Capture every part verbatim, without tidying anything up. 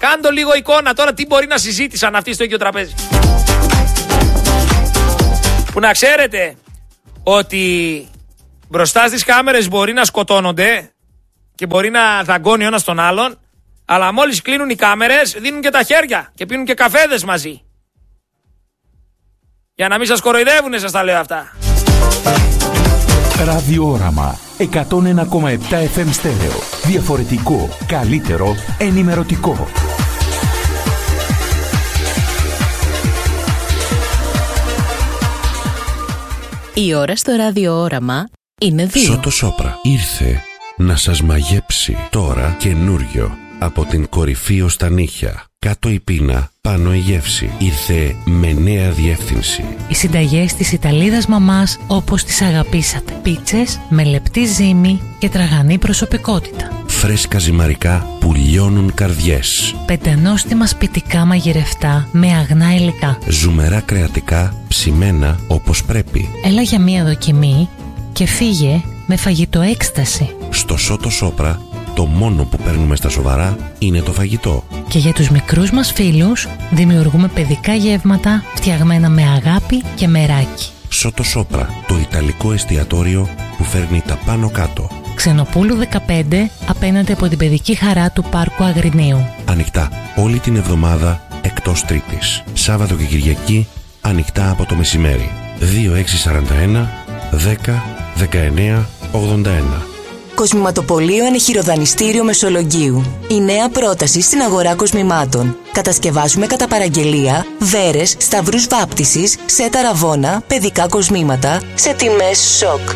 Κάντο λίγο εικόνα τώρα τι μπορεί να συζήτησαν αυτοί στο ίδιο τραπέζι. Που να ξέρετε ότι μπροστά στις κάμερες μπορεί να σκοτώνονται και μπορεί να δαγκώνει ο ένας τον άλλον, αλλά μόλις κλείνουν οι κάμερες δίνουν και τα χέρια και πίνουν και καφέδες μαζί. Για να μην σας κοροϊδεύουνε σας τα λέω αυτά. Ραδιόραμα εκατόν ένα κόμμα επτά εφ εμ στέρεο. Διαφορετικό, καλύτερο, ενημερωτικό. Η ώρα στο ραδιόραμα είναι δύο. Σότο Σόπρα ήρθε να σας μαγέψει τώρα καινούριο. Από την κορυφή ως τα νύχια, κάτω η πείνα, πάνω η γεύση. Ήρθε με νέα διεύθυνση. Οι συνταγές της Ιταλίδας μαμάς όπως τις αγαπήσατε. Πίτσες με λεπτή ζύμη και τραγανή προσωπικότητα. Φρέσκα ζυμαρικά που λιώνουν καρδιές. Πεντανόστιμα σπιτικά μαγειρευτά με αγνά υλικά. Ζουμερά κρεατικά ψημένα όπως πρέπει. Έλα για μία δοκιμή και φύγε με φαγητό έκσταση. Στο Σότο Σόπρα το μόνο που παίρνουμε στα σοβαρά είναι το φαγητό. Και για τους μικρούς μας φίλους δημιουργούμε παιδικά γεύματα φτιαγμένα με αγάπη και μεράκι. Σότο Σόπρα, το ιταλικό εστιατόριο που φέρνει τα πάνω κάτω. Ξενοπούλου δεκαπέντε απέναντι από την παιδική χαρά του Πάρκου Αγρινίου. Ανοιχτά όλη την εβδομάδα εκτός Τρίτης. Σάββατο και Κυριακή ανοιχτά από το μεσημέρι. δύο έξι τέσσερα ένα δέκα δεκαεννέα ογδόντα ένα. Κοσμηματοπωλείο Ενεχειροδανιστήριο Μεσολογγίου. Η νέα πρόταση στην αγορά κοσμημάτων. Κατασκευάζουμε κατά παραγγελία βέρες, σταυρούς βάπτισης, σετ αραβώνα, παιδικά κοσμήματα σε τιμές σοκ.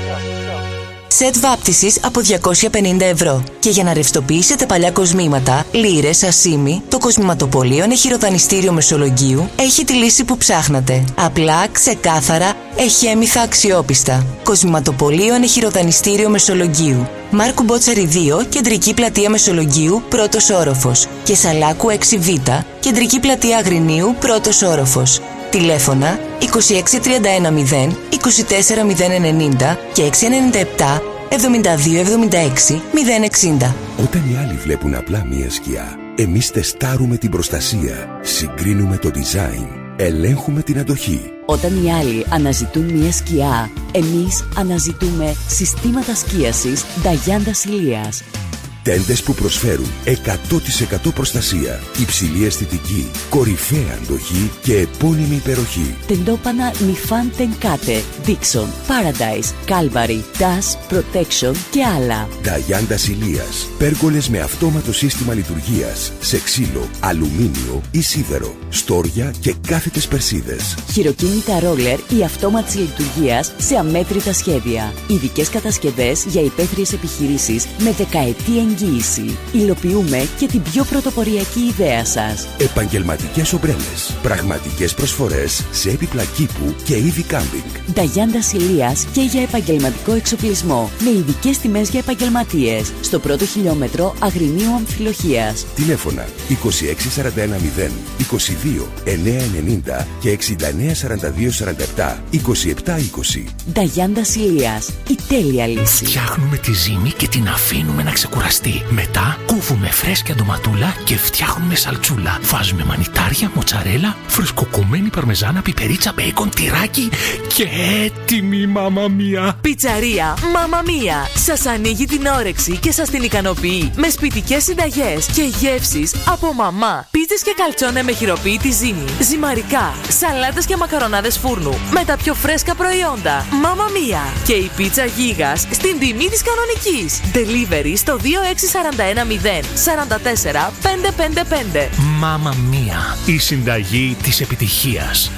Σετ βάπτισης από διακόσια πενήντα ευρώ. Και για να ρευστοποιήσετε παλιά κοσμήματα, λίρες, ασήμι, το Κοσμηματοπωλείο Ενεχειροδανιστήριο Μεσολογγίου έχει τη λύση που ψάχνατε. Απλά, ξεκάθαρα, εχέμηθα, αξιόπιστα. Κοσμηματοπωλείο Ενεχειροδανιστήριο Μεσολογγίου. Μάρκου Μπότσαρη δύο, κεντρική πλατεία Μεσολογγίου, πρώτος όροφος. Και Σαλάκου έξι β, κεντρική πλατεία Αγρινίου, πρώτος όροφος. Τηλέφωνα είκοσι έξι τριάντα ένα μηδέν είκοσι τέσσερα μηδέν ενενήντα και έξι ενενήντα επτά εβδομήντα δύο εβδομήντα έξι μηδέν εξήντα. Όταν οι άλλοι βλέπουν απλά μία σκιά, εμείς τεστάρουμε την προστασία, συγκρίνουμε το design, ελέγχουμε την αντοχή. Όταν οι άλλοι αναζητούν μία σκιά, εμείς αναζητούμε συστήματα σκίασης Νταγιάντα Ηλίας. Τέντες που προσφέρουν εκατό τοις εκατό προστασία, υψηλή αισθητική, κορυφαία αντοχή και επώνυμη υπεροχή. Τεντόπανα Νιφάν Τενκάτε, Dixon, Paradise, Calvary, Dash, Protection και άλλα. Νταγιάντα Ηλίας. Πέργολες με αυτόματο σύστημα λειτουργίας σε ξύλο, αλουμίνιο ή σίδερο, στόρια και κάθετες περσίδες. Χειροκίνητα ρόλερ ή αυτόματης λειτουργίας σε αμέτρητα σχέδια. Ειδικές κατασκευές για υπαίθριες επιχειρήσεις με δεκαετή εγγύηση. Υλοποιούμε και την πιο πρωτοποριακή ιδέα σας. Επαγγελματικές ομπρέλες. Πραγματικές προσφορές σε έπιπλα κήπου και είδη κάμπινγκ. Νταγιάντα Ηλίας και για επαγγελματικό εξοπλισμό. Με ειδικές τιμές για επαγγελματίες. Στο πρώτο χιλιόμετρο Αγρινίου Αμφιλοχίας. Τηλέφωνα είκοσι έξι σαράντα ένα μηδέν είκοσι δύο εννιακόσια ενενήντα και εξήντα εννέα σαράντα δύο σαράντα επτά είκοσι επτά είκοσι. Νταγιάντα Ηλίας. Η τέλεια λύση. Φτιάχνουμε τη ζύμη και την αφήνουμε να ξεκουραστεί. Μετά κόβουμε φρέσκια ντοματούλα και φτιάχνουμε σαλτσούλα. Βάζουμε μανιτάρια, μοτσαρέλα, φρεσκοκομμένη παρμεζάνα, πιπερίτσα, μπέικον, τυράκι και έτοιμη μάμα μία. Πιτσαρία Μάμα Μία. Σας ανοίγει την όρεξη και σας την ικανοποιεί με σπιτικές συνταγές και γεύσεις από μαμά. Πίτσες και καλτσόνε με χειροποίητη ζύμη, ζυμαρικά, σαλάτες και μακαρονάδες φούρνου με τα πιο φρέσκα προϊόντα. Μάμα Μία. Και η πίτσα γίγας στην τιμή της κανονικής. Delivery στο δύο έξι τέσσερα ένα μηδέν τέσσερα τέσσερα πέντε πέντε πέντε. Μάμα Μία. Η συνταγή της επιτυχίας.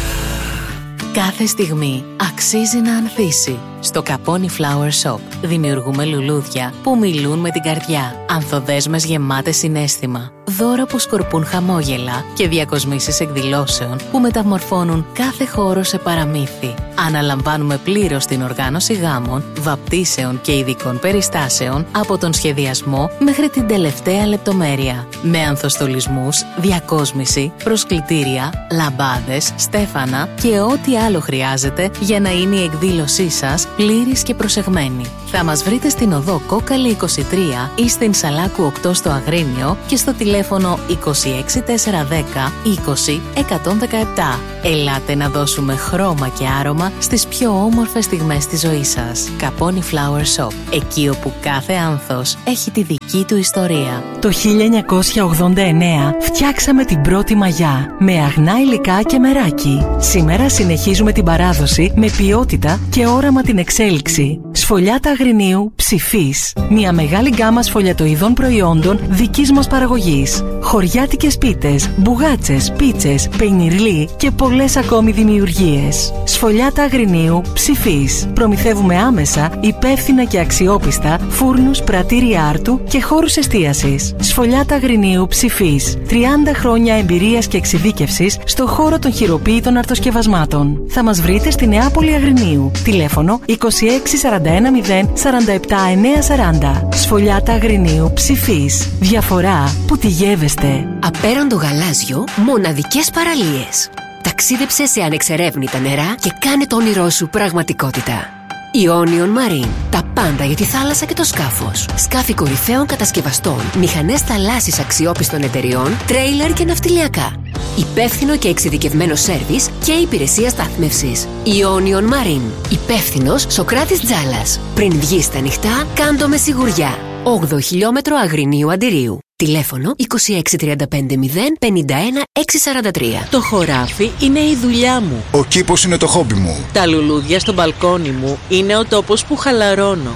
Κάθε στιγμή αξίζει να ανθίσει. Στο Caponi Flower Shop δημιουργούμε λουλούδια που μιλούν με την καρδιά. Ανθοδέσμες γεμάτες συναίσθημα. Δώρα που σκορπούν χαμόγελα και διακοσμήσεις εκδηλώσεων που μεταμορφώνουν κάθε χώρο σε παραμύθι. Αναλαμβάνουμε πλήρως την οργάνωση γάμων, βαπτίσεων και ειδικών περιστάσεων από τον σχεδιασμό μέχρι την τελευταία λεπτομέρεια. Με ανθοστολισμούς, διακόσμηση, προσκλητήρια, λαμπάδες, στέφανα και ό,τι άλλο χρειάζεται για να είναι η εκδήλωσή σας πλήρης και προσεγμένη. Θα μας βρείτε στην οδό Κόκαλη είκοσι τρία ή στην Σαλάκου οκτώ στο Αγρίνιο και στο τηλέφωνο τηλέφωνο είκοσι έξι τετρακόσια δέκα είκοσι εκατόν δεκαεπτά. Ελάτε να δώσουμε χρώμα και άρωμα στις πιο όμορφες στιγμές της ζωής σας. Καπόνι Flower Shop, εκεί όπου κάθε άνθος έχει τη δική του ιστορία. Το χίλια εννιακόσια ογδόντα εννέα φτιάξαμε την πρώτη μαγιά με αγνά υλικά και μεράκι. Σήμερα συνεχίζουμε την παράδοση με ποιότητα και όραμα την εξέλιξη. Σφολιάτα αγρινίου Ψηφής. Μια μεγάλη γκάμα σφολιατοειδών προϊόντων δικής μας παραγωγής. Χωριάτικες πίτες, μπουγάτσες, πίτσες, πενιρλί και πολλές ακόμη δημιουργίες. Σφολιάτα αγρινίου Ψηφής. Προμηθεύουμε άμεσα, υπεύθυνα και αξιόπιστα φούρνους, πρατήρια άρτου και χώρους εστίασης. Σφολιάτα αγρινίου Ψηφής. τριάντα χρόνια εμπειρίας και εξειδίκευσης στο χώρο των χειροποίητων αρτοσκευασμάτων. Θα μας βρείτε στη Νεάπολη Αγρινίου. Τηλέφωνο είκοσι έξι σαράντα ένα μηδέν σαράντα επτά εννιακόσια σαράντα. Σφολιάτα αγρινίου Ψηφής. Διαφορά που τη γεύεστε. Απέραντο γαλάζιο, μοναδικές παραλίες. Ταξίδεψε σε ανεξερεύνητα νερά και κάνε το όνειρό σου πραγματικότητα. Ionian Marine. Τα πάντα για τη θάλασσα και το σκάφος. Σκάφη κορυφαίων κατασκευαστών, μηχανές θαλάσσης αξιόπιστων εταιριών, τρέιλερ και ναυτιλιακά. Υπεύθυνο και εξειδικευμένο σέρβις και υπηρεσία στάθμευσης. Ionian Marine. Υπεύθυνος Σοκράτης Τζάλας. Πριν βγεις στα νυχτά, κάντο με σιγουριά. όγδοο χιλιόμετρο Αγρινίου Αντιρίου. Τηλέφωνο είκοσι έξι τριάντα πέντε μηδέν πενήντα ένα έξι σαράντα τρία. Το χωράφι είναι η δουλειά μου. Ο κήπος είναι το χόμπι μου. Τα λουλούδια στο μπαλκόνι μου είναι ο τόπος που χαλαρώνω.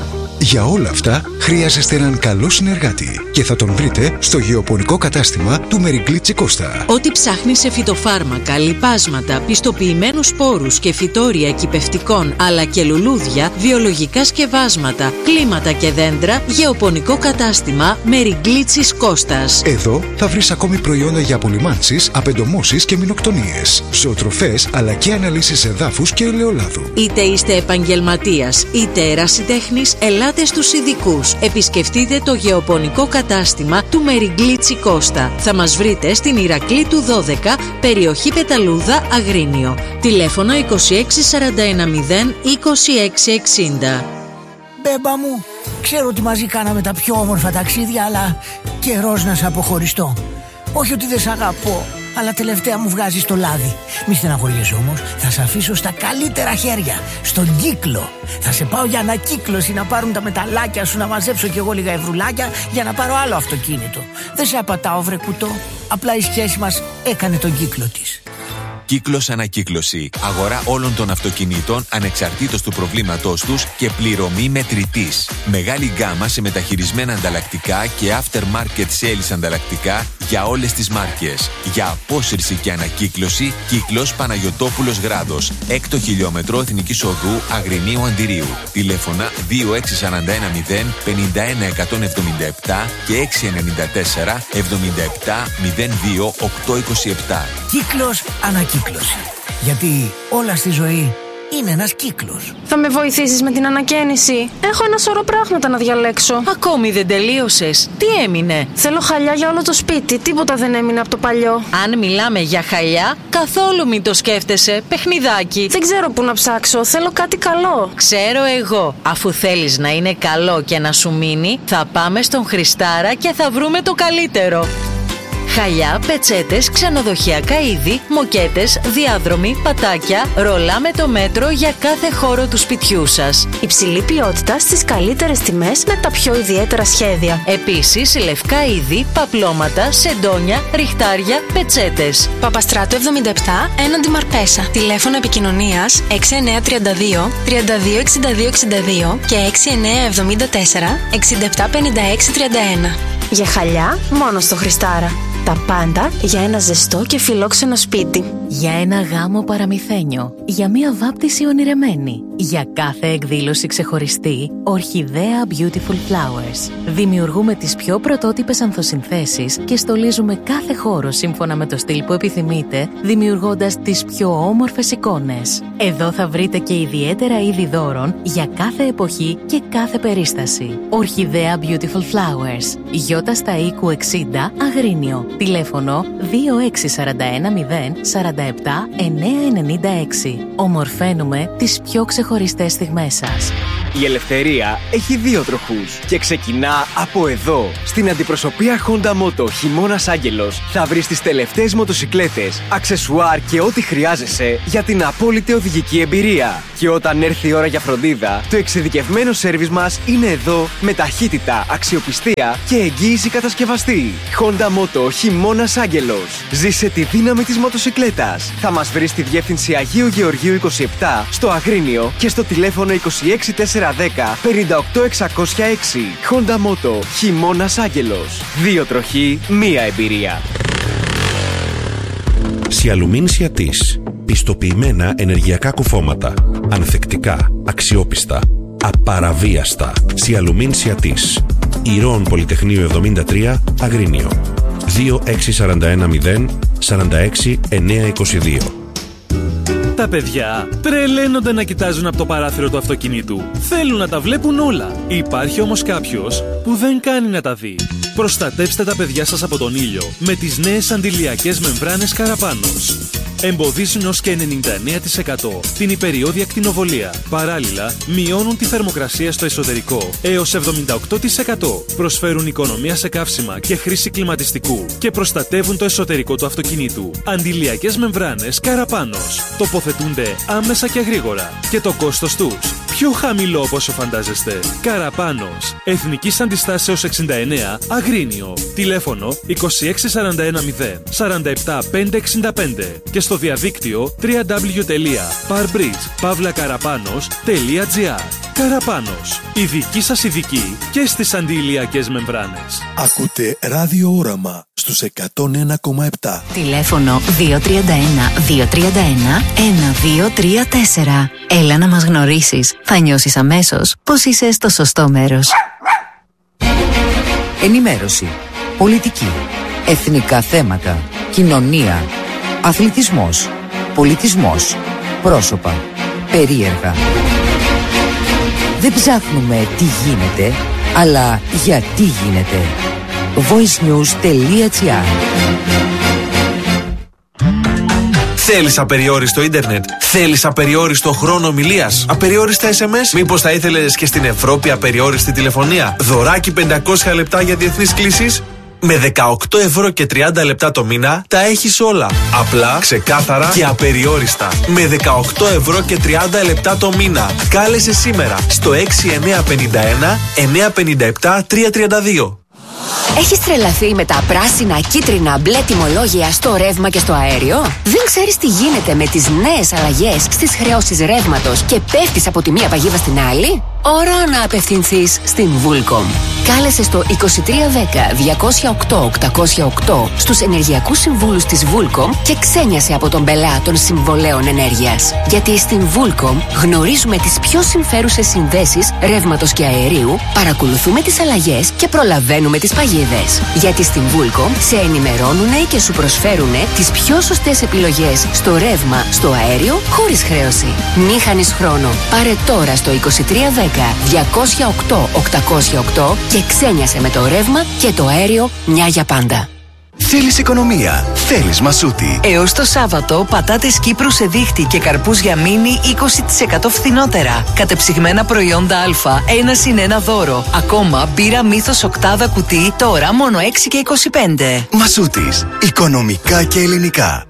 Για όλα αυτά χρειάζεστε έναν καλό συνεργάτη και θα τον βρείτε στο γεωπονικό κατάστημα του Μεριγκλίτσι Κώστα. Ό,τι ψάχνεις σε φυτοφάρμακα, λιπάσματα, πιστοποιημένους σπόρους και φυτόρια κυπευτικών αλλά και λουλούδια, βιολογικά σκευάσματα, κλίματα και δέντρα, γεωπονικό κατάστημα Μεριγκλίτσι Κώστας. Εδώ θα βρεις ακόμη προϊόντα για απολυμάνσεις, απεντομώσεις και μυνοκτονίες, ζωοτροφές αλλά και αναλύσεις εδάφους και ελαιολάδου. Είτε είστε επαγγελματίας είτε ερασιτέχνης, ελάτε στους ειδικούς. Επισκεφτείτε το γεωπονικό κατάστημα του Μεριγκλίτσι Κώστα. Θα μας βρείτε στην Ηρακλήτου δώδεκα, περιοχή Πεταλούδα, Αγρίνιο. Τηλέφωνο είκοσι έξι σαράντα ένα μηδέν είκοσι έξι εξήντα. Μπέμπα μου, ξέρω ότι μαζί κάναμε τα πιο όμορφα ταξίδια, αλλά καιρός να σε αποχωριστώ. Όχι ότι δεν σ' αγαπώ, αλλά τελευταία μου βγάζεις το λάδι. Μη στεναχωριέσαι όμως, θα σε αφήσω στα καλύτερα χέρια, στον Κύκλο. Θα σε πάω για ανακύκλωση να πάρουν τα μεταλλάκια σου, να μαζέψω κι εγώ λίγα ευρουλάκια για να πάρω άλλο αυτοκίνητο. Δεν σε απατάω βρε κουτό, απλά η σχέση μας έκανε τον κύκλο της. Κύκλος Ανακύκλωση. Αγορά όλων των αυτοκινήτων ανεξαρτήτως του προβλήματός τους και πληρωμή μετρητής. Μεγάλη γκάμα σε μεταχειρισμένα ανταλλακτικά και aftermarket sales ανταλλακτικά για όλες τις μάρκες. Για απόσυρση και ανακύκλωση, Κύκλος Παναγιωτόπουλος Γράδος. Έκτο χιλιόμετρο Εθνικής Οδού Αγρινίου Αντιρίου. Τηλέφωνα δύο έξι σαράντα ένα μηδέν πενήντα ένα εκατόν εβδομήντα επτά και έξι εννιά τέσσερα εβδομήντα επτά μηδέν δύο οκτώ είκοσι επτά. Κύκλος Ανακύκλωση. Γιατί όλα στη ζωή είναι ένας κύκλος. Θα με βοηθήσεις με την ανακαίνιση? Έχω ένα σωρό πράγματα να διαλέξω. Ακόμη δεν τελείωσες. Τι έμεινε? Θέλω χαλιά για όλο το σπίτι. Τίποτα δεν έμεινε από το παλιό. Αν μιλάμε για χαλιά, καθόλου μην το σκέφτεσαι. Παιχνιδάκι. Δεν ξέρω πού να ψάξω. Θέλω κάτι καλό. Ξέρω εγώ. Αφού θέλεις να είναι καλό και να σου μείνει, θα πάμε στον Χριστάρα και θα βρούμε το καλύτερο. Χαλιά, πετσέτες, ξενοδοχειακά είδη, μοκέτες, διάδρομοι, πατάκια, ρολά με το μέτρο για κάθε χώρο του σπιτιού σας. Υψηλή ποιότητα στις καλύτερες τιμές με τα πιο ιδιαίτερα σχέδια. Επίσης, λευκά είδη, παπλώματα, σεντόνια, ριχτάρια, πετσέτες. Παπαστράτου εβδομήντα επτά, έναντι Μαρπέσα. Τηλέφωνο επικοινωνίας έξι εννιά τρία δύο τριάντα δύο εξήντα δύο εξήντα δύο και έξι εννιά εβδομήντα τέσσερα εξήντα επτά πενήντα έξι τριάντα ένα. Για χαλιά, μόνο στο Χριστάρα. Τα πάντα για ένα ζεστό και φιλόξενο σπίτι. Για ένα γάμο παραμυθένιο. Για μια βάπτιση ονειρεμένη. Για κάθε εκδήλωση ξεχωριστή, Ορχιδέα Beautiful Flowers. Δημιουργούμε τις πιο πρωτότυπες ανθοσυνθέσεις και στολίζουμε κάθε χώρο σύμφωνα με το στυλ που επιθυμείτε, δημιουργώντας τις πιο όμορφες εικόνες. Εδώ θα βρείτε και ιδιαίτερα είδη δώρων για κάθε εποχή και κάθε περίσταση. Ορχιδέα Beautiful Flowers. Γιώτα στα οίκου εξήντα, Αγρίνιο. Τηλέφωνο δύο έξι σαράντα ένα μηδέν σαράντα επτά εννιακόσια ενενήντα έξι. Ομορφαίνουμε τις πιο ξεχωριστές στιγμές σας. Η ελευθερία έχει δύο τροχούς και ξεκινά από εδώ. Στην αντιπροσωπεία Honda Moto Χειμώνας Άγγελος θα βρεις τις τελευταίες μοτοσικλέτες, αξεσουάρ και ό,τι χρειάζεσαι για την απόλυτη οδηγική εμπειρία. Και όταν έρθει η ώρα για φροντίδα, το εξειδικευμένο σέρβις μας είναι εδώ με ταχύτητα, αξιοπιστία και εγγύηση κατασκευαστή. Honda Moto Χειμώνας Άγγελος. Ζήσε τη δύναμη της μοτοσικλέτας. Θα μας βρεις στη διεύθυνση Αγίου Γεωργίου είκοσι επτά, στο Αγρίνιο και στο τηλέφωνο είκοσι έξι τετρακόσια δέκα πενήντα οκτώ εξακόσια έξι. Honda Moto Χειμώνας Άγγελος. Δύο τροχοί, μία εμπειρία. Σιαλουμίνσια της. Πιστοποιημένα ενεργειακά κουφώματα. Ανθεκτικά, αξιόπιστα, απαραβίαστα. Σιαλουμίνσια της. Ηρώων Πολυτεχνείου εβδομήντα τρία, Αγρίνιο. δύο έξι τέσσερα ένα μηδέν τέσσερα έξι εννιά είκοσι δύο. Τα παιδιά τρελαίνονται να κοιτάζουν από το παράθυρο του αυτοκινήτου. Θέλουν να τα βλέπουν όλα. Υπάρχει όμως κάποιος που δεν κάνει να τα δει. Προστατέψτε τα παιδιά σας από τον ήλιο με τις νέες αντιλιακές μεμβράνες Καραπάνος. Εμποδίζουν ως και ενενήντα εννέα τοις εκατό την υπεριώδη ακτινοβολία. Παράλληλα, μειώνουν τη θερμοκρασία στο εσωτερικό έως εβδομήντα οκτώ τοις εκατό. Προσφέρουν οικονομία σε καύσιμα και χρήση κλιματιστικού και προστατεύουν το εσωτερικό του αυτοκινήτου. Αντιλιακές μεμβράνες Καραπάνος. Τοποθετούνται άμεσα και γρήγορα. Και το κόστος τους πιο χαμηλό από όσο φαντάζεστε. Καραπάνος. Εθνικής Αντιστάσεως εξήντα εννέα, Αγρίνιο. Τηλέφωνο είκοσι έξι σαράντα ένα μηδέν σαράντα επτά πεντακόσια εξήντα πέντε και στο διαδίκτυο double-u double-u double-u τελεία parbridge παύλα καραπάνος τελεία τζι άρ. Καραπάνος. Η δική σας ειδική και στις αντιηλιακές μεμβράνες. Ακούτε Ράδιο Όραμα στους εκατόν ένα κόμμα επτά. Τηλέφωνο δύο τρία ένα δύο τρία ένα ένα δύο τρία τέσσερα. Έλα να μας γνωρίσεις. Θα νιώσεις αμέσως πως είσαι στο σωστό μέρος. Ενημέρωση, πολιτική, εθνικά θέματα, κοινωνία, αθλητισμός, πολιτισμός, πρόσωπα, περίεργα. Δεν ψάχνουμε τι γίνεται, αλλά γιατί γίνεται. voicenews.gr. Θέλεις απεριόριστο ίντερνετ? Θέλεις απεριόριστο χρόνο ομιλίας? Απεριόριστα ες εμ ες? Μήπως θα ήθελες και στην Ευρώπη απεριόριστη τηλεφωνία? Δωράκι πεντακόσια λεπτά για διεθνείς κλήσεις? Με δεκαοκτώ ευρώ και τριάντα λεπτά το μήνα τα έχεις όλα. Απλά, ξεκάθαρα και απεριόριστα. Με δεκαοκτώ ευρώ και τριάντα λεπτά το μήνα. Κάλεσε σήμερα στο έξι εννιά πέντε ένα εννιά πέντε επτά τρία τρία δύο. Έχεις τρελαθεί με τα πράσινα, κίτρινα, μπλε τιμολόγια στο ρεύμα και στο αέριο? Δεν ξέρεις τι γίνεται με τις νέες αλλαγές στις χρεώσεις ρεύματος και πέφτεις από τη μία παγίδα στην άλλη? Ώρα να απευθυνθείς στην Vulcom. Κάλεσε στο είκοσι τρία δέκα διακόσια οκτώ οκτακόσια οκτώ στους ενεργειακούς συμβούλους της Vulcom και ξένιασε από τον πελά των συμβολέων ενέργειας. Γιατί στην Vulcom γνωρίζουμε τις πιο συμφέρουσες συνδέσεις ρεύματος και αερίου, παρακολουθούμε τις αλλαγές και προλαβαίνουμε τις παγίδες. Γιατί στην Vulcom σε ενημερώνουνε και σου προσφέρουνε τις πιο σωστές επιλογές στο ρεύμα, στο αέριο, χωρίς χρέωση. Μη χάνεις χρόνο. Πάρε τώρα στο είκοσι τρία δέκα διακόσια οκτώ οκτακόσια οκτώ και ξένιασε με το ρεύμα και το αέριο μια για πάντα. Θέλεις οικονομία, θέλεις Μασούτη. Έως το Σάββατο, πατάτες Κύπρου σε δίχτυ και καρπούς για μίνι είκοσι τοις εκατό φθηνότερα. Κατεψυγμένα προϊόντα Α, ένα συν ένα δώρο. Ακόμα μπύρα Μύθος οκτάδα κουτί, τώρα μόνο έξι και είκοσι πέντε. Μασούτης, οικονομικά και ελληνικά.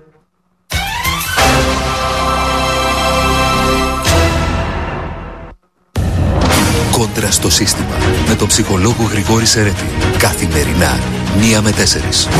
Κόντρα στο σύστημα με τον ψυχολόγο Γρηγόρη Σερέτη. Καθημερινά, μία με τέσσερις.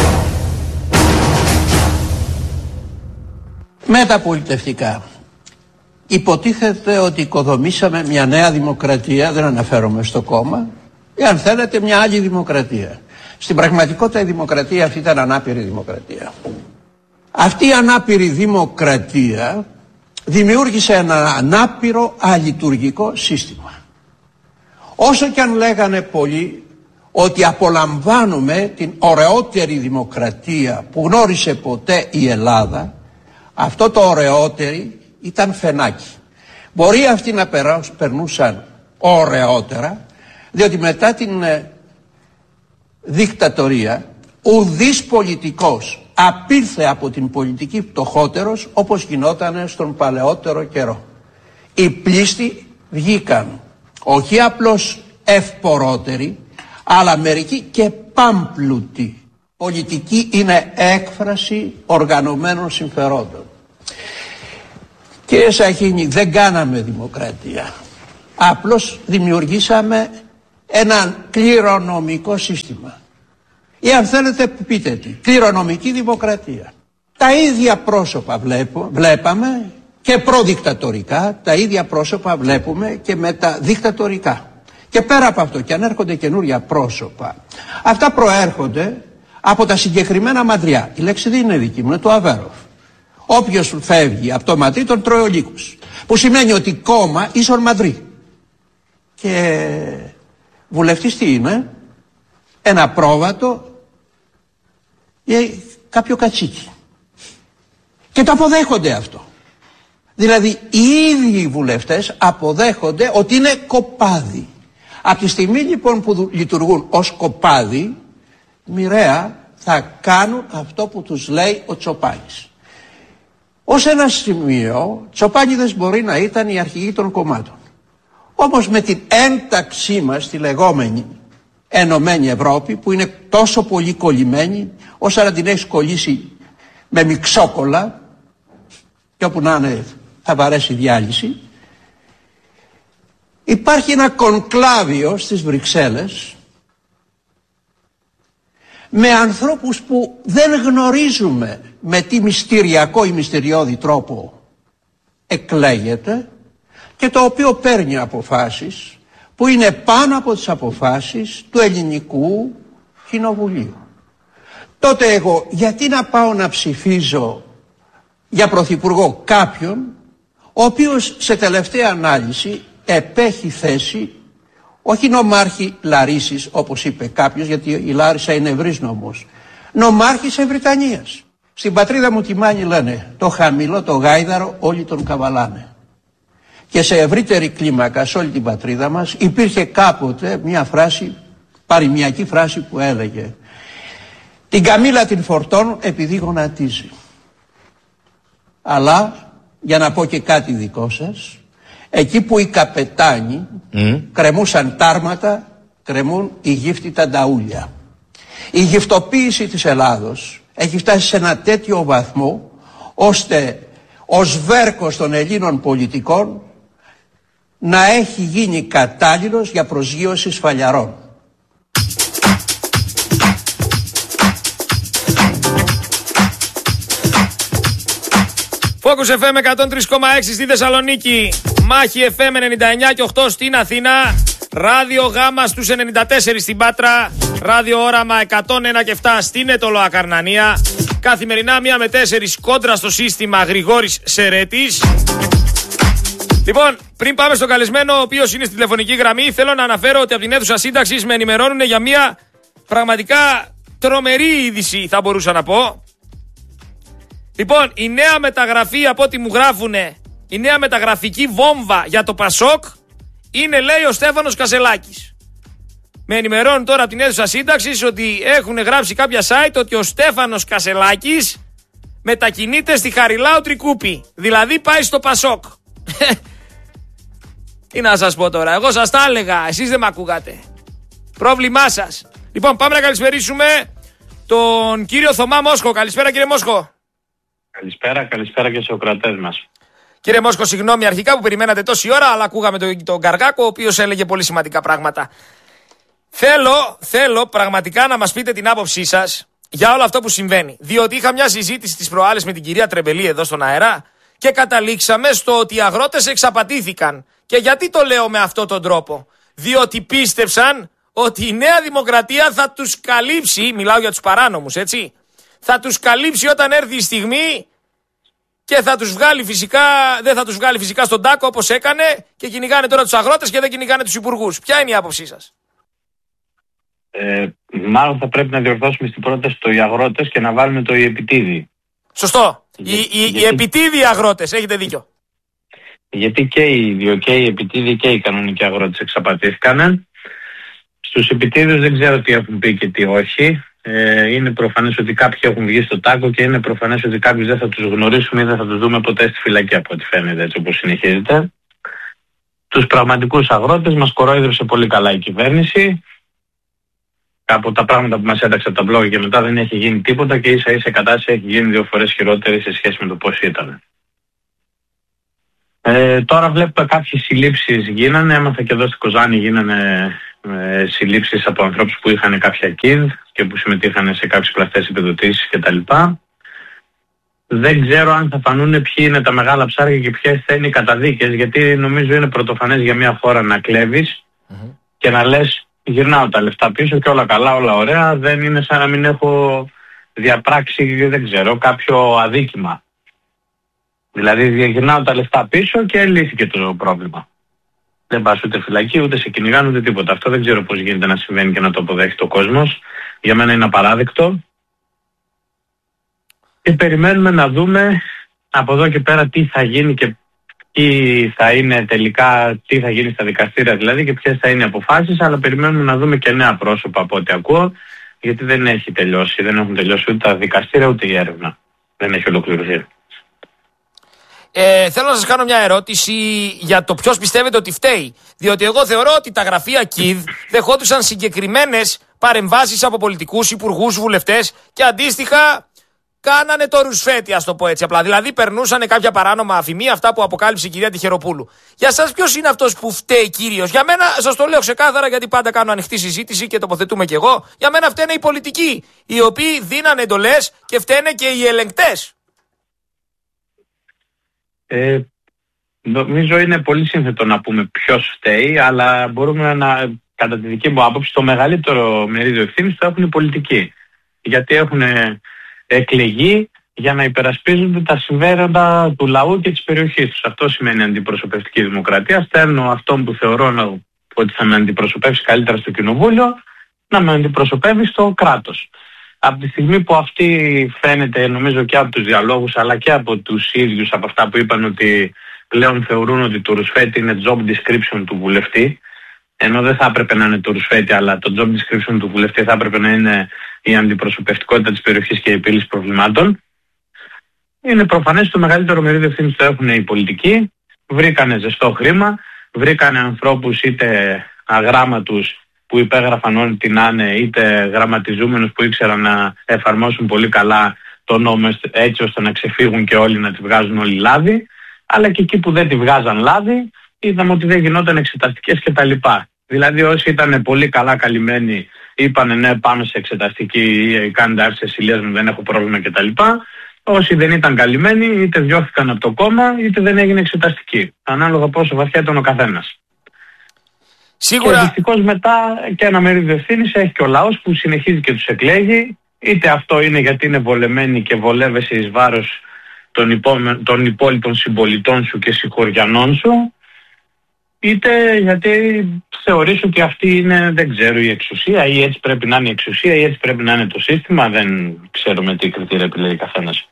Μεταπολιτευτικά. Υποτίθεται ότι οικοδομήσαμε μια νέα δημοκρατία, δεν αναφέρομαι στο κόμμα, ή αν θέλετε μια άλλη δημοκρατία. Στην πραγματικότητα η δημοκρατία αυτή ήταν ανάπηρη δημοκρατία. Αυτή η ανάπηρη δημοκρατία δημιούργησε ένα ανάπηρο αλειτουργικό σύστημα. Όσο και αν λέγανε πολλοί ότι απολαμβάνουμε την ωραιότερη δημοκρατία που γνώρισε ποτέ η Ελλάδα, αυτό το ωραιότερη ήταν φαινάκι. Μπορεί αυτοί να περνούσαν ωραιότερα, διότι μετά την ε, δικτατορία ουδής πολιτικός απήλθε από την πολιτική πτωχότερος όπως γινόταν στον παλαιότερο καιρό. Οι πλήστοι βγήκαν Όχι απλώς ευπορότεροι, αλλά μερικοί και πάμπλουτοι. Πολιτική είναι έκφραση οργανωμένων συμφερόντων. Κύριε Σαχίνη, δεν κάναμε δημοκρατία. Απλώς δημιουργήσαμε ένα κληρονομικό σύστημα. Ή αν θέλετε πείτε τι, κληρονομική δημοκρατία. Τα ίδια πρόσωπα βλέπω, βλέπαμε και προδικτατορικά, τα ίδια πρόσωπα βλέπουμε και μεταδικτατορικά. Και πέρα από αυτό, και αν έρχονται καινούρια πρόσωπα, αυτά προέρχονται από τα συγκεκριμένα μαντριά. Η λέξη δεν είναι δική μου, είναι του Αβέροφ. Όποιος φεύγει από το ματρί τον τρώει ο λύκος. Που σημαίνει ότι κόμμα ίσον μαντρί. Και βουλευτής τι είναι? Ένα πρόβατο ή κάποιο κατσίκι. Και το αποδέχονται αυτό. Δηλαδή οι ίδιοι οι βουλευτές αποδέχονται ότι είναι κοπάδι. Από τη στιγμή λοιπόν που λειτουργούν ως κοπάδι, μοιραία θα κάνουν αυτό που τους λέει ο Τσοπάνης. Ως ένα σημείο, Τσοπάνιδες μπορεί να ήταν οι αρχηγοί των κομμάτων. Όμως με την ένταξή μας στη λεγόμενη Ενωμένη Ευρώπη, που είναι τόσο πολύ κολλημένη, όσο να την έχεις κολλήσει με μιξόκολα, και όπου να είναι θα βαρέσει διάλυση, υπάρχει ένα κονκλάβιο στις Βρυξέλλες με ανθρώπους που δεν γνωρίζουμε με τι μυστηριακό ή μυστηριώδη τρόπο εκλέγεται και το οποίο παίρνει αποφάσεις που είναι πάνω από τις αποφάσεις του ελληνικού κοινοβουλίου. Τότε εγώ γιατί να πάω να ψηφίζω για πρωθυπουργό κάποιον ο οποίος σε τελευταία ανάλυση επέχει θέση όχι νομάρχη Λαρίσης όπως είπε κάποιος, γιατί η Λάρισα είναι ευρύς νομός, νομάρχης Ευρυτανίας. Στην πατρίδα μου τη Μάνη λένε το χαμηλό το γάιδαρο όλοι τον καβαλάνε. Και σε ευρύτερη κλίμακα σε όλη την πατρίδα μας υπήρχε κάποτε μια φράση, παροιμιακή φράση που έλεγε την καμήλα την φορτώνουν επειδή γονατίζει. Αλλά για να πω και κάτι δικό σας, εκεί που οι καπετάνοι mm. κρεμούσαν τάρματα, κρεμούν οι γύφτοι τα νταούλια. Η γυφτοποίηση της Ελλάδος έχει φτάσει σε ένα τέτοιο βαθμό ώστε ο σβέρκος των Ελλήνων πολιτικών να έχει γίνει κατάλληλος για προσγείωση σφαλιαρών. Focus εφ εμ εκατόν τρία κόμμα έξι στη Θεσσαλονίκη, Μάχη εφ εμ ενενήντα εννιά και οκτώ στην Αθήνα, Ράδιο Γάμα στους ενενήντα τέσσερα στην Πάτρα, Ράδιο Όραμα εκατόν ένα και επτά στην Ετωλό Ακαρνανία. Καθημερινά μία με τέσσερις κόντρα στο σύστημα Γρηγόρης Σερέτης. Λοιπόν, πριν πάμε στο καλεσμένο, ο οποίος είναι στη τηλεφωνική γραμμή, θέλω να αναφέρω ότι από την αίθουσα σύνταξης με ενημερώνουν για μία πραγματικά τρομερή είδηση, θα μπορούσα να πω. Λοιπόν, η νέα μεταγραφή, από ό,τι μου γράφουνε, η νέα μεταγραφική βόμβα για το Πασόκ είναι, λέει, ο Στέφανος Κασελάκης. Με ενημερώνουν τώρα από την αίθουσα σύνταξης ότι έχουν γράψει κάποια site ότι ο Στέφανος Κασελάκης μετακινείται στη Χαριλάου Τρικούπη. Δηλαδή πάει στο Πασόκ. Τι να σας πω τώρα, εγώ σας τα έλεγα, εσείς δεν με ακούγατε. Πρόβλημά σας. Λοιπόν, πάμε να καλησπερίσουμε τον κύριο Θωμά Μόσχο. Καλησπέρα κύριε Μόσχο. Καλησπέρα, καλησπέρα και στους ακροατές μας. Κύριε Μόσχο, συγγνώμη αρχικά που περιμένατε τόση ώρα, αλλά ακούγαμε τον, τον Καργάκο, ο οποίος έλεγε πολύ σημαντικά πράγματα. Θέλω, θέλω πραγματικά να μας πείτε την άποψή σας για όλο αυτό που συμβαίνει. Διότι είχα μια συζήτηση τις προάλλες με την κυρία Τρεμπελή εδώ στον αέρα και καταλήξαμε στο ότι οι αγρότες εξαπατήθηκαν. Και γιατί το λέω με αυτόν τον τρόπο? Διότι πίστεψαν ότι η Νέα Δημοκρατία θα τους καλύψει, μιλάω για τους παράνομους, έτσι, θα τους καλύψει όταν έρθει η στιγμή και θα τους βγάλει φυσικά, δεν θα τους βγάλει φυσικά στον τάκο όπως έκανε και κυνηγάνε τώρα τους αγρότες και δεν κυνηγάνε τους υπουργούς. Ποια είναι η άποψή σας? Ε, μάλλον θα πρέπει να διορθώσουμε στην πρόταση το οι αγρότες και να βάλουμε το οι επιτίδοι. Σωστό. Για, οι, οι, γιατί... οι επιτίδοι αγρότες, έχετε δίκιο. Γιατί και οι δύο, και οι επιτίδοι και οι κανονικοί αγρότες εξαπατήθηκαν. Στους επιτίδους δεν ξέρω τι έχουν πει και τι όχι. Ε, είναι προφανές ότι κάποιοι έχουν βγει στο τάκο και είναι προφανές ότι κάποιους δεν θα τους γνωρίσουμε ή δεν θα τους δούμε ποτέ στη φυλακή, από ό,τι φαίνεται, έτσι όπως συνεχίζεται. τους πραγματικούς αγρότες μας κορόιδευσε πολύ καλά η κυβέρνηση. Από τα πράγματα που μας έταξε από τα blog και μετά δεν έχει γίνει τίποτα και ίσα ίσα η κατάσταση έχει γίνει δύο φορές χειρότερη σε σχέση με το πώς ήταν. Ε, τώρα βλέπουμε κάποιες συλλήψεις γίνανε, έμαθα και εδώ στην Κοζάνη γίνανε ε, συλλήψεις από ανθρώπους που είχαν κάποια κιδ και που συμμετείχαν σε κάποιες πλαστές επιδοτήσεις κτλ. Δεν ξέρω αν θα φανούν ποιοι είναι τα μεγάλα ψάρια και ποιες θα είναι οι καταδίκες, γιατί νομίζω είναι πρωτοφανές για μια χώρα να κλέβεις mm-hmm. και να λες γυρνάω τα λεφτά πίσω και όλα καλά, όλα ωραία, δεν είναι σαν να μην έχω διαπράξει, δεν ξέρω, κάποιο αδίκημα. Δηλαδή γυρνάω τα λεφτά πίσω και λύθηκε το πρόβλημα. Δεν πας ούτε φυλακή, ούτε σε κυνηγάν, ούτε τίποτα. Αυτό δεν ξέρω πώς γίνεται να συμβαίνει και να το αποδέχεται ο κόσμος. Για μένα είναι απαράδεκτο. Και περιμένουμε να δούμε από εδώ και πέρα τι θα γίνει και τι θα είναι τελικά, τι θα γίνει στα δικαστήρια δηλαδή και ποιες θα είναι οι αποφάσεις, αλλά περιμένουμε να δούμε και νέα πρόσωπα από ό,τι ακούω, γιατί δεν έχει τελειώσει, δεν έχουν τελειώσει ούτε τα δικαστήρια ούτε η έρευνα. Δεν έχει ολοκληρωθεί. Ε, θέλω να σας κάνω μια ερώτηση για το ποιος πιστεύετε ότι φταίει. Διότι εγώ θεωρώ ότι τα γραφεία ΚΙΔ δεχόντουσαν συγκεκριμένες παρεμβάσεις από πολιτικούς, υπουργούς, βουλευτές και αντίστοιχα κάνανε το ρουσφέτη, ας το πω έτσι απλά. Δηλαδή περνούσαν κάποια παράνομα αφημία, αυτά που αποκάλυψε η κυρία Τυχεροπούλου. Για σας ποιος είναι αυτός που φταίει κύριος? Για μένα, σας το λέω ξεκάθαρα γιατί πάντα κάνω ανοιχτή συζήτηση και τοποθετούμε κι εγώ. Για μένα φταίνε οι πολιτικοί, οι οποίοι δίνανε εντολές και φταίνε και οι ελεγκτές. Ε, νομίζω είναι πολύ σύνθετο να πούμε ποιος φταίει, αλλά μπορούμε να, κατά τη δική μου άποψη, το μεγαλύτερο μερίδιο ευθύνης το έχουν οι πολιτικοί. Γιατί έχουν εκλεγεί για να υπερασπίζονται τα συμφέροντα του λαού και της περιοχής τους. Αυτό σημαίνει αντιπροσωπευτική δημοκρατία. Στέλνω αυτόν που θεωρώ ότι θα με αντιπροσωπεύσει καλύτερα στο κοινοβούλιο να με αντιπροσωπεύει στο κράτος. Από τη στιγμή που αυτή φαίνεται, νομίζω και από τους διαλόγους αλλά και από τους ίδιους, από αυτά που είπαν ότι πλέον θεωρούν ότι το ρουσφέτη είναι job description του βουλευτή, ενώ δεν θα έπρεπε να είναι το ρουσφέτη, αλλά το job description του βουλευτή θα έπρεπε να είναι η αντιπροσωπευτικότητα της περιοχής και η επίλυση προβλημάτων. Είναι προφανές ότι το μεγαλύτερο μερίδιο ευθύνης το έχουν οι πολιτικοί. Βρήκανε ζεστό χρήμα, βρήκανε ανθρώπους είτε αγράμματους που υπέγραφαν όλοι την άνε, είτε γραμματιζούμενους που ήξεραν να εφαρμόσουν πολύ καλά το νόμο έτσι ώστε να ξεφύγουν και όλοι να τη βγάζουν όλοι λάδι, αλλά και εκεί που δεν τη βγάζαν λάδι είδαμε ότι δεν γινόταν εξεταστικές κτλ. Δηλαδή όσοι ήταν πολύ καλά καλυμμένοι είπανε ναι πάμε σε εξεταστική ή κάνετε άρση ασυλίας μου, δεν έχω πρόβλημα κτλ. Όσοι δεν ήταν καλυμμένοι είτε διώχθηκαν από το κόμμα είτε δεν έγινε εξεταστική, ανάλογα πόσο βαθιά ήταν ο καθένας. Σίγουρα. Και δυστυχώς μετά και ένα μερίδιο ευθύνης έχει και ο λαός που συνεχίζει και τους εκλέγει, είτε αυτό είναι γιατί είναι βολεμένοι και βολεύεσαι εις βάρος των, υπό, των υπόλοιπων συμπολιτών σου και συγχωριανών σου, είτε γιατί θεωρείς ότι αυτή είναι, δεν ξέρω, η εξουσία ή έτσι πρέπει να είναι η εξουσία ή έτσι πρέπει να είναι το σύστημα, δεν ξέρω με τι κριτήρια επιλέγει καθένας.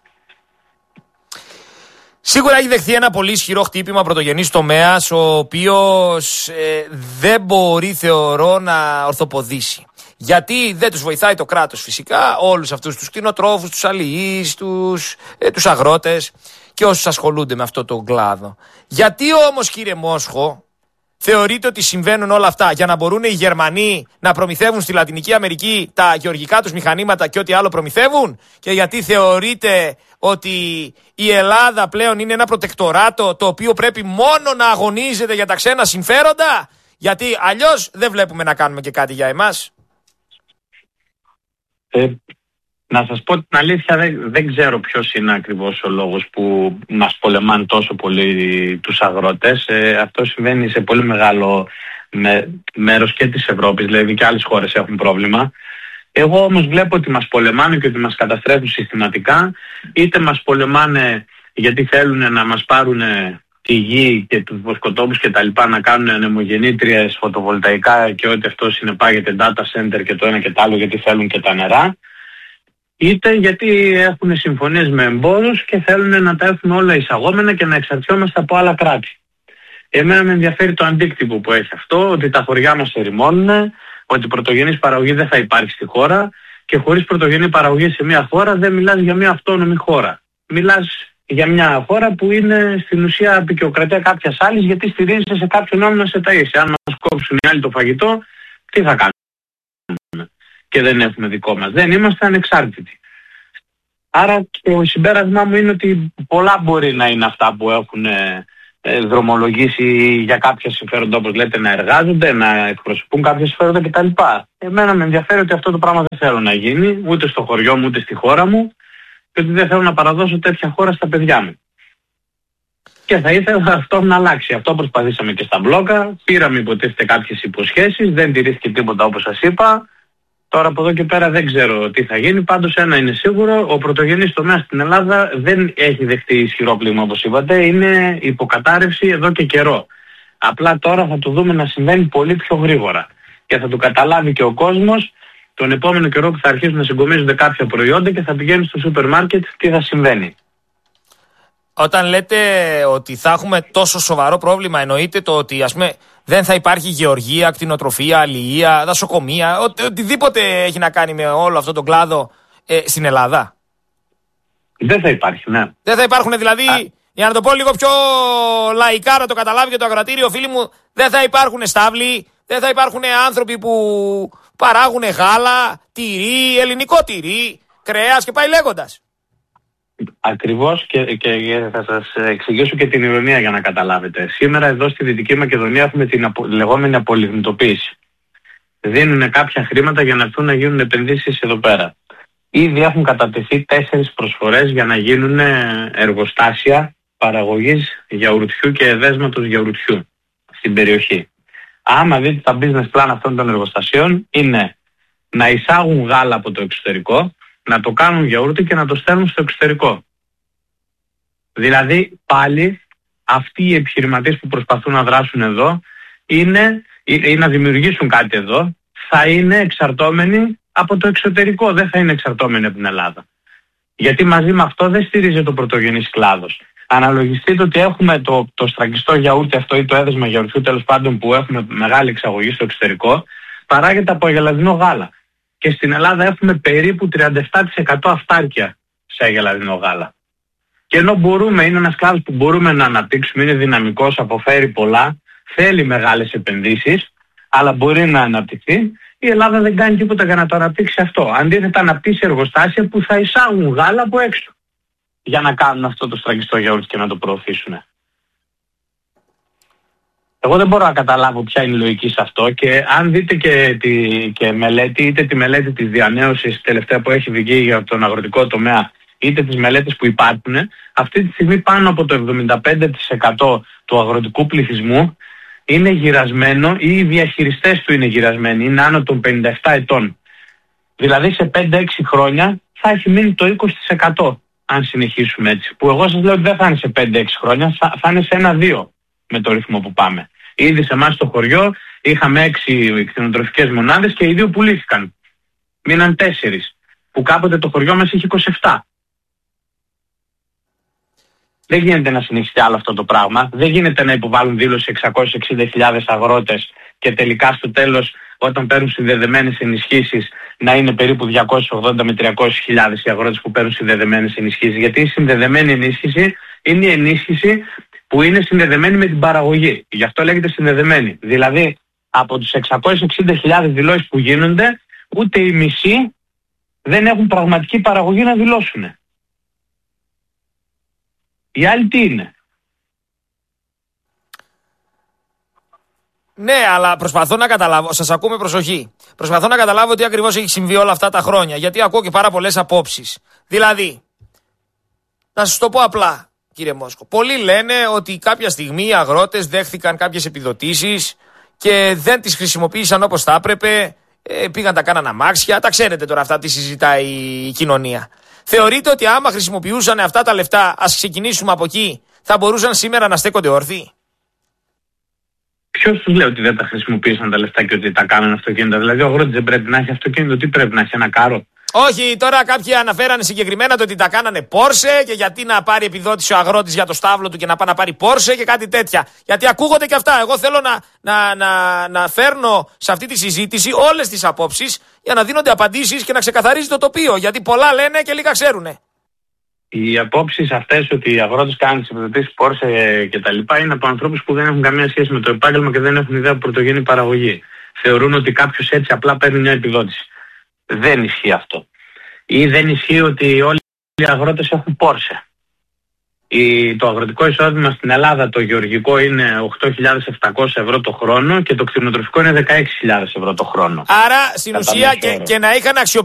Σίγουρα έχει δεχθεί ένα πολύ ισχυρό χτύπημα πρωτογενής τομέας, ο οποίος ε, δεν μπορεί, θεωρώ, να ορθοποδήσει. Γιατί δεν τους βοηθάει το κράτος φυσικά, όλους αυτούς τους κτηνοτρόφους, τους αλληλείς, τους, ε, τους αγρότες και όσους ασχολούνται με αυτό το κλάδο. Γιατί όμως, κύριε Μόσχο, θεωρείτε ότι συμβαίνουν όλα αυτά για να μπορούν οι Γερμανοί να προμηθεύουν στη Λατινική Αμερική τα γεωργικά τους μηχανήματα και ό,τι άλλο προμηθεύουν? Και γιατί θεωρείτε ότι η Ελλάδα πλέον είναι ένα προτεκτοράτο το οποίο πρέπει μόνο να αγωνίζεται για τα ξένα συμφέροντα? Γιατί αλλιώς δεν βλέπουμε να κάνουμε και κάτι για εμάς. Ε, να σας πω την αλήθεια, δεν, δεν ξέρω ποιος είναι ακριβώς ο λόγος που μας πολεμάνε τόσο πολύ τους αγρότες. Ε, αυτό συμβαίνει σε πολύ μεγάλο με, μέρος και της Ευρώπης, δηλαδή και άλλες χώρες έχουν πρόβλημα. Εγώ όμως βλέπω ότι μας πολεμάνε και ότι μας καταστρέφουν συστηματικά, είτε μας πολεμάνε γιατί θέλουν να μας πάρουν τη γη και τους βοσκοτόπους και τα λοιπά, να κάνουν ανεμογεννήτριες, φωτοβολταϊκά και ό,τι αυτό συνεπάγεται, data center και το ένα και το άλλο, γιατί θέλουν και τα νερά, είτε γιατί έχουν συμφωνίες με εμπόρους και θέλουν να τα έχουν όλα εισαγόμενα και να εξαρτιόμαστε από άλλα κράτη. Εμένα με ενδιαφέρει το αντίκτυπο που έχει αυτό, ότι τα χωριά μας ερημώνουν, ότι πρωτογενής παραγωγή δεν θα υπάρχει στη χώρα και χωρίς πρωτογενή παραγωγή σε μια χώρα δεν μιλάς για μια αυτόνομη χώρα. Μιλάς για μια χώρα που είναι στην ουσία απεικιοκρατία κάποιας άλλης, γιατί στηρίζεται σε κάποιον άλλο να σε ταΐσει. Αν μας κόψουν οι άλλοι το φαγητό, τι θα κάνουμε? Και δεν έχουμε δικό μας. Δεν είμαστε ανεξάρτητοι. Άρα το συμπέρασμά μου είναι ότι πολλά μπορεί να είναι αυτά που έχουν ε, ε, δρομολογήσει για κάποια συμφέροντα, όπως λέτε, να εργάζονται, να εκπροσωπούν κάποια συμφέροντα κτλ. Εμένα με ενδιαφέρει ότι αυτό το πράγμα δεν θέλω να γίνει, ούτε στο χωριό μου, ούτε στη χώρα μου, και ότι δεν θέλω να παραδώσω τέτοια χώρα στα παιδιά μου. Και θα ήθελα αυτό να αλλάξει. Αυτό προσπαθήσαμε και στα μπλόκα, πήραμε υποτίθεται κάποιες υποσχέσεις, δεν τηρήθηκε τίποτα όπως σας είπα. Τώρα από εδώ και πέρα δεν ξέρω τι θα γίνει. Πάντως ένα είναι σίγουρο, ο πρωτογενής τομέας στην Ελλάδα δεν έχει δεχτεί ισχυρό πλήγμα όπως είπατε. Είναι υποκατάρρευση εδώ και καιρό. Απλά τώρα θα το δούμε να συμβαίνει πολύ πιο γρήγορα. Και θα το καταλάβει και ο κόσμος τον επόμενο καιρό που θα αρχίσουν να συγκομίζονται κάποια προϊόντα και θα πηγαίνουν στο σούπερ μάρκετ τι θα συμβαίνει. Όταν λέτε ότι θα έχουμε τόσο σοβαρό πρόβλημα, εννοείται το ότι ας πούμε δεν θα υπάρχει γεωργία, κτηνοτροφία, αλληλεία, δασοκομεία, οτι, οτιδήποτε έχει να κάνει με όλο αυτό τον κλάδο ε, στην Ελλάδα? Δεν θα υπάρχει, ναι. Δεν θα υπάρχουν δηλαδή, Α. για να το πω λίγο πιο λαϊκά να το καταλάβει και το ακροατήριο, φίλοι μου, δεν θα υπάρχουν στάβλοι, δεν θα υπάρχουν άνθρωποι που παράγουν γάλα, τυρί, ελληνικό τυρί, κρέας και πάει λέγοντας. Ακριβώς και, και, και θα σας εξηγήσω και την ειρωνία για να καταλάβετε. Σήμερα εδώ στη Δυτική Μακεδονία έχουμε την απο, λεγόμενη απολιγνητοποίηση. Δίνουν κάποια χρήματα για να έρθουν να γίνουν επενδύσεις εδώ πέρα. Ήδη έχουν κατατεθεί τέσσερις προσφορές για να γίνουν εργοστάσια παραγωγής γιαουρτιού και εδέσματος γιαουρτιού στην περιοχή. Άμα δείτε τα business plan αυτών των εργοστασίων, είναι να εισάγουν γάλα από το εξωτερικό, να το κάνουν γιαούρτι και να το στέλνουν στο εξωτερικό. Δηλαδή πάλι αυτοί οι επιχειρηματίες που προσπαθούν να δράσουν εδώ είναι, ή, ή να δημιουργήσουν κάτι εδώ, θα είναι εξαρτώμενοι από το εξωτερικό, δεν θα είναι εξαρτώμενοι από την Ελλάδα. Γιατί μαζί με αυτό δεν στηρίζει το πρωτογενής κλάδος. Αναλογιστείτε ότι έχουμε το, το στραγγιστό γιαούρτι αυτό ή το έδεσμα γιαουρτιού τέλος πάντων που έχουμε μεγάλη εξαγωγή στο εξωτερικό, παράγεται από αγελαδινό γάλα. Και στην Ελλάδα έχουμε περίπου τριάντα επτά τοις εκατό αυτάρκεια σε αγελαδινό γάλα. Και ενώ μπορούμε, είναι ένας κλάδος που μπορούμε να αναπτύξουμε, είναι δυναμικός, αποφέρει πολλά, θέλει μεγάλες επενδύσεις, αλλά μπορεί να αναπτυχθεί, η Ελλάδα δεν κάνει τίποτα για να το αναπτύξει αυτό. Αντίθετα, αναπτύσσει εργοστάσια που θα εισάγουν γάλα από έξω για να κάνουν αυτό το στραγγιστό γιαούρτι και να το προωθήσουν. Εγώ δεν μπορώ να καταλάβω ποια είναι η λογική σε αυτό, και αν δείτε και τη και μελέτη, είτε τη μελέτη της διανέωσης τελευταία που έχει βγει για τον αγροτικό τομέα, είτε τις μελέτες που υπάρχουν, αυτή τη στιγμή πάνω από το εβδομήντα πέντε τοις εκατό του αγροτικού πληθυσμού είναι γυρασμένο ή οι διαχειριστές του είναι γυρασμένοι, είναι άνω των πενήντα επτά ετών. Δηλαδή σε πέντε έξι χρόνια θα έχει μείνει το είκοσι τοις εκατό αν συνεχίσουμε έτσι. Που εγώ σας λέω ότι δεν θα είναι σε πέντε έξι χρόνια, θα, θα είναι σε ένα δύο με το ρυθμό που πάμε. Ήδη σε εμάς στο χωριό είχαμε έξι κτηνοτροφικές μονάδες και οι δύο πουλήθηκαν. Μείναν τέσσερις, που κάποτε το χωριό μας είχε είκοσι επτά. Δεν γίνεται να συνεχιστεί άλλο αυτό το πράγμα. Δεν γίνεται να υποβάλουν δήλωση εξακόσιες εξήντα χιλιάδες αγρότες και τελικά στο τέλος, όταν παίρνουν συνδεδεμένες ενισχύσεις, να είναι περίπου διακόσιες ογδόντα με τριακόσιες χιλιάδες οι αγρότες που παίρνουν συνδεδεμένες ενισχύσεις. Γιατί η συνδεδεμένη ενίσχυση είναι η ενίσχυση που είναι συνδεδεμένη με την παραγωγή. Γι' αυτό λέγεται συνδεδεμένη. Δηλαδή, από τους εξακόσιες εξήντα χιλιάδες δηλώσεις που γίνονται, ούτε οι μισοί δεν έχουν πραγματική παραγωγή να δηλώσουν. Οι άλλοι τι είναι? Ναι, αλλά προσπαθώ να καταλάβω, σας ακούμε προσοχή. Προσπαθώ να καταλάβω τι ακριβώς έχει συμβεί όλα αυτά τα χρόνια, γιατί ακούω και πάρα πολλές απόψεις. Δηλαδή, να σας το πω απλά, κύριε Μόσκο. Πολλοί λένε ότι κάποια στιγμή οι αγρότες δέχθηκαν κάποιες επιδοτήσεις και δεν τις χρησιμοποίησαν όπως θα έπρεπε, ε, πήγαν τα κάναν αμάξια, τα ξέρετε τώρα αυτά τι συζητάει η κοινωνία. Θεωρείτε ότι άμα χρησιμοποιούσαν αυτά τα λεφτά, ας ξεκινήσουμε από εκεί, θα μπορούσαν σήμερα να στέκονται όρθιοι? Ποιος τους λέει ότι δεν τα χρησιμοποίησαν τα λεφτά και ότι τα κάνανε αυτοκίνητα? Δηλαδή ο αγρότης δεν πρέπει να έχει αυτοκίνητο, τι πρέπει να έχει, ένα κάρο? Όχι, τώρα κάποιοι αναφέρανε συγκεκριμένα το ότι τα κάνανε Porsche και γιατί να πάρει επιδότηση ο αγρότης για το στάβλο του και να πάει να πάρει Porsche και κάτι τέτοια. Γιατί ακούγονται και αυτά. Εγώ θέλω να, να, να, να φέρνω σε αυτή τη συζήτηση όλες τις απόψεις για να δίνονται απαντήσεις και να ξεκαθαρίζει το τοπίο. Γιατί πολλά λένε και λίγα ξέρουνε. Οι απόψεις αυτές ότι οι αγρότες κάνουν τις επιδοτήσεις Porsche και τα λοιπά είναι από ανθρώπους που δεν έχουν καμία σχέση με το επάγγελμα και δεν έχουν ιδέα από πρωτογενή παραγωγή. Θεωρούν ότι κάποιος έτσι απλά παίρνει μια επιδότηση. Δεν ισχύει αυτό. Ή δεν ισχύει ότι όλοι οι αγρότες έχουν Porsche. Η, το αγροτικό εισόδημα στην Ελλάδα το γεωργικό είναι οκτώ χιλιάδες επτακόσια ευρώ το χρόνο και το κτηνοτροφικό είναι δεκαέξι χιλιάδες ευρώ το χρόνο. Άρα στην ουσία και, και να είχαν αξιοποιήσει